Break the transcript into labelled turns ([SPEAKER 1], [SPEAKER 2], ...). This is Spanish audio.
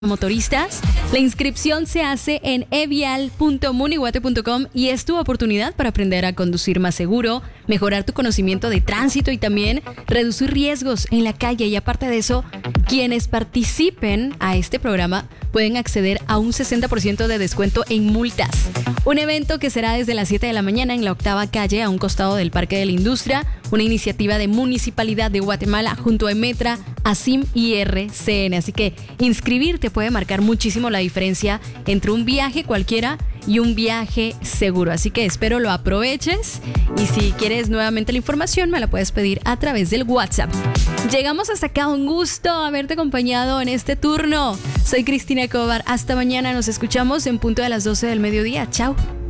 [SPEAKER 1] motoristas. La inscripción se hace en evial.munihuate.com y es tu oportunidad para aprender a conducir más seguro, mejorar tu conocimiento de tránsito y también reducir riesgos en la calle. Y aparte de eso, quienes participen a este programa pueden acceder a un 60% de descuento en multas. Un evento que será desde las 7 de la mañana en la 8ª calle a un costado del Parque de la Industria, una iniciativa de Municipalidad de Guatemala junto a Emetra, ASIM y RCN. Así que inscribirte puede marcar muchísimo la diferencia entre un viaje cualquiera y un viaje seguro. Así que espero lo aproveches y si quieres nuevamente la información me la puedes pedir a través del WhatsApp. Llegamos hasta acá, un gusto haberte acompañado en este turno. Soy Cristina Cobar, hasta mañana, nos escuchamos en punto de las 12 del mediodía. Chao.